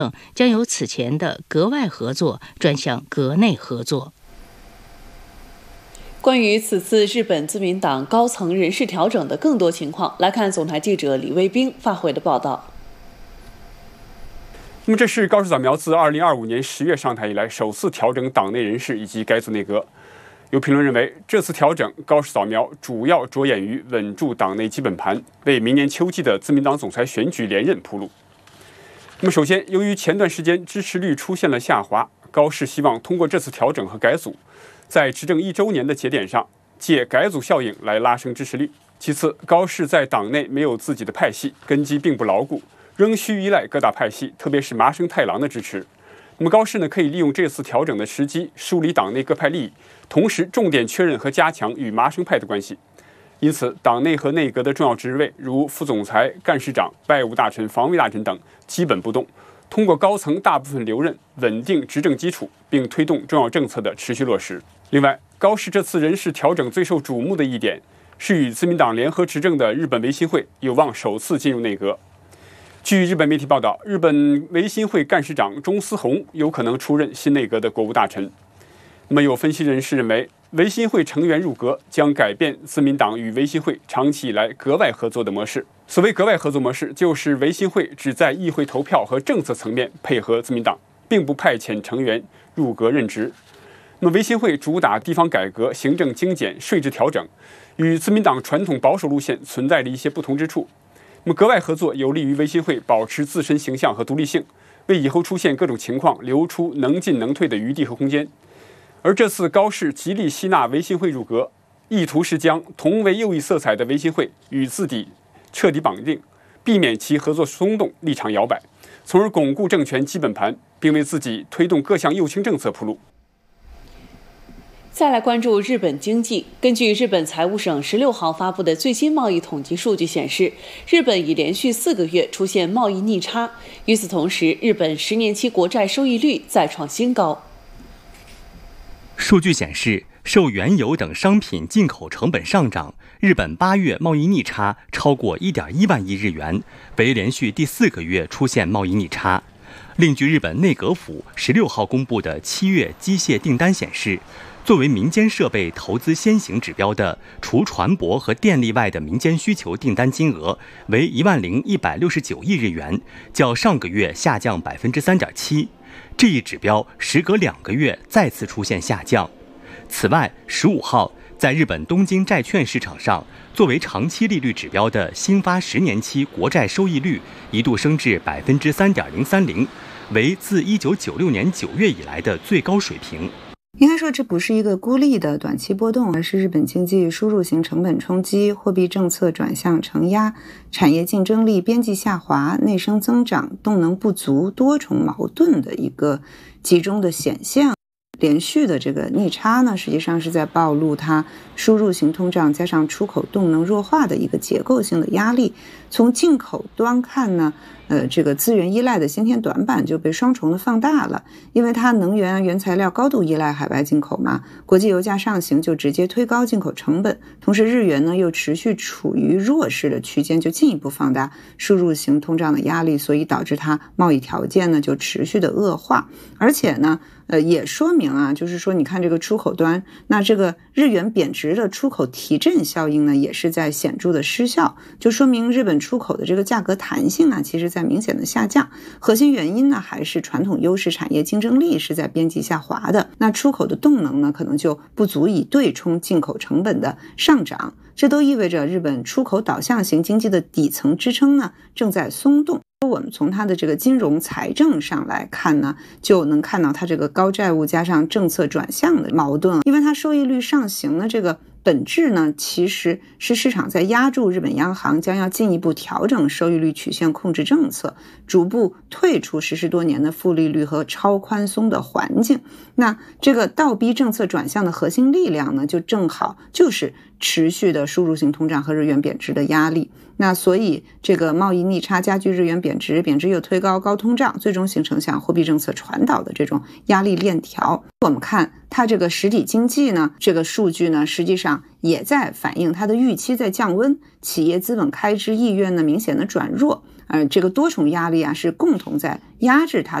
将由此前的格外合作转向格内合作。 关于此次日本自民党高层人事调整的更多情况，来看总台记者李卫兵发回的报道。 那么，这是高市早苗自2025年10月上台以来首次调整党内人事以及改组内阁。有评论认为，这次调整高市早苗主要着眼于稳住党内基本盘，为明年秋季的自民党总裁选举连任铺路。那么，首先，由于前段时间支持率出现了下滑，高市希望通过这次调整和改组，在执政1周年的节点上，借改组效应来拉升支持率。其次，高市在党内没有自己的派系，根基并不牢固，仍需依赖各大派系，特别是麻生太郎的支持。那么高市呢，可以利用这次调整的时机，梳理党内各派利益，同时重点确认和加强与麻生派的关系。因此，党内和内阁的重要职位，如副总裁、干事长、外务大臣、防卫大臣等，基本不动。通过高层大部分留任，稳定执政基础，并推动重要政策的持续落实。另外，高市这次人事调整最受瞩目的一点，是与自民党联合执政的日本维新会有望首次进入内阁。据日本媒体报道，日本维新会干事长中司宏有可能出任新内阁的国务大臣。那么，有分析人士认为，维新会成员入阁将改变自民党与维新会长期以来格外合作的模式。所谓格外合作模式，就是维新会只在议会投票和政策层面配合自民党，并不派遣成员入阁任职。那么，维新会主打地方改革、行政精简、税制调整，与自民党传统保守路线存在着一些不同之处。那么，格外合作有利于维新会保持自身形象和独立性，为以后出现各种情况留出能进能退的余地和空间。而这次高市极力吸纳维新会入阁，意图是将同为右翼色彩的维新会与自己彻底绑定，避免其合作松动、立场摇摆，从而巩固政权基本盘，并为自己推动各项右倾政策铺路。 再来关注日本经济。根据日本财务省16号发布的最新贸易统计数据显示，日本已连续4个月出现贸易逆差。与此同时，日本10年期国债收益率再创新高。 数据显示，受原油等商品进口成本上涨，日本8月贸易逆差超过 1.1 万亿日元，为连续第4个月出现贸易逆差。另据日本内阁府16号公布的7月机械订单显示，作为民间设备投资先行指标的，除船舶和电力外的民间需求订单金额为10169亿日元，较上个月下降 3.7%。这一指标时隔2个月再次出现下降。此外，15号在日本东京债券市场上，作为长期利率指标的新发10年期国债收益率一度升至 3.030%， 为自1996年9月以来的最高水平。 应该说这不是一个孤立的短期波动，而是日本经济输入型成本冲击、货币政策转向承压、产业竞争力边际下滑、内生增长动能不足多重矛盾的一个集中的显现。连续的这个逆差呢，实际上是在暴露它输入型通胀加上出口动能弱化的一个结构性的压力。从进口端看呢，这个资源依赖的先天短板就被双重的放大了，因为它能源原材料高度依赖海外进口嘛，国际油价上行就直接推高进口成本，同时日元呢又持续处于弱势的区间，就进一步放大输入型通胀的压力，所以导致它贸易条件呢就持续的恶化。而且呢也说明啊，就是说你看这个出口端，那这个日元贬值的出口提振效应呢也是在显著的失效，就说明日本出口的这个价格弹性啊其实在明显的下降。核心原因呢还是传统优势产业竞争力是在边际下滑的，那出口的动能呢可能就不足以对冲进口成本的上涨，这都意味着日本出口导向型经济的底层支撑呢正在松动。我们从它的这个金融财政上来看呢，就能看到它这个高债务加上政策转向的矛盾，因为它收益率上行的这个本质呢，其实是市场在压住日本央行将要进一步调整收益率曲线控制政策，逐步退出实施多年的负利率和超宽松的环境。那这个倒逼政策转向的核心力量呢，就正好就是持续的输入性通胀和日元贬值的压力。那所以这个贸易逆差加剧日元贬值，贬值又推高高通胀，最终形成向货币政策传导的这种压力链条。我们看它这个实体经济呢，这个数据呢，实际上也在反映它的预期在降温，企业资本开支意愿呢明显的转弱。 这个多重压力啊是共同在压制它